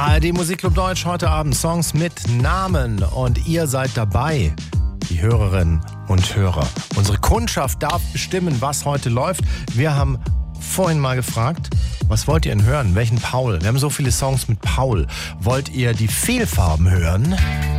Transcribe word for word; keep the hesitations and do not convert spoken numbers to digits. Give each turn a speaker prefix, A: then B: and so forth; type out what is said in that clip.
A: A R D Musikclub Deutsch, heute Abend Songs mit Namen und ihr seid dabei, die Hörerinnen und Hörer. Unsere Kundschaft darf bestimmen, was heute läuft. Wir haben vorhin mal gefragt, was wollt ihr denn hören? Welchen Paul? Wir haben so viele Songs mit Paul. Wollt ihr die Fehlfarben hören?